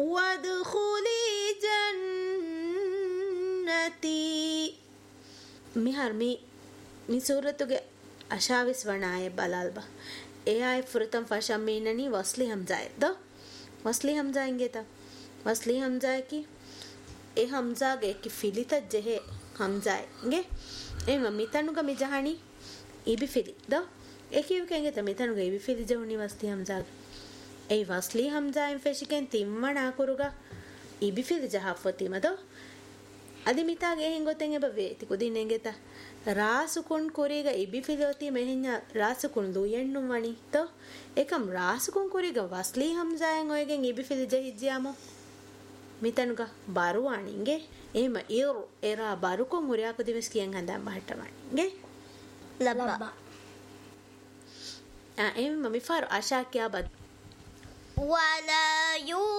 وادخلي جنتي මිහර් මේ සූරතුගේ අශාවිස් වනාය බලාල්බා ඒ ආය ෆුරතම් ෆෂම් මීනනි වස්ලි හම්සාය ද වස්ලි හම්සායින්ගේ තා වස්ලි හම්සාය කි ඒ හම්සාගේ කි ෆිලිත ජෙහෙ හම්සායින්ගේ එම මිතනුග මිජහණි ඉබි ෆිලි ද ඒ කියුකෙන්ගේ තා මිතනුග ඉබි ෆිලි ජහුනි වස්ලි හම්සාගේ ඒ වස්ලි හම්සායින් ෆෙෂිකෙන් තිම්මනා කුරුග ඉබි ෆිලි ජහෆතිම ද අදි මිතාගේ එහෙන් ගොතෙන් එබ වේති කුදින්නෙන්ගේ තා ರಾಸುಕೊಂಡ್ ಕೊರಿಗ ಇಬಿ ಫಿಲೋತಿ ಮೆಹಿನ್ನ ರಾಸುಕೊಂಡ್ ದುಯೆಣ್ಣು ವಣಿ ತೋ ಏಕಂ ರಾಸುಕೊಂಡ್ ಕೊರಿಗ ವಸ್ಲಿ ಹಮ್ಜಾಯಂ ಒಯಗೆನ್ ಇಬಿ ಫಿಲಿ ಜಹಿಜ್ಜಿಯಾಮೋ ಮಿತನುಗ ಬಾರುವಾಣಿಂಗೆ ಏಮ ಇರು ಎರಾ ಬಾರುಕೊಂ ಹುರಿಯಾಕ ದಿವಸ್ ಕಿಯಂ ಹಂದಂ ಬಹಟ್ಟವಾಣಿಂಗೆ ಲಬ್ಬ ಏಮ ಮಿಫಾರು ಆಶಾ ಕ್ಯಾ ಬದ್ ولا